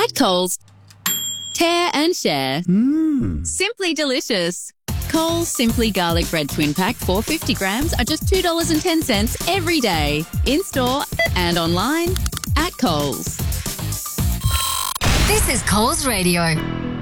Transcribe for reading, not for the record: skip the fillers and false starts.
At Coles, tear and share. Simply delicious. Coles Simply Garlic Bread Twin Pack 450 grams are just $2.10 every day. In-store and online at Coles. This is Coles Radio.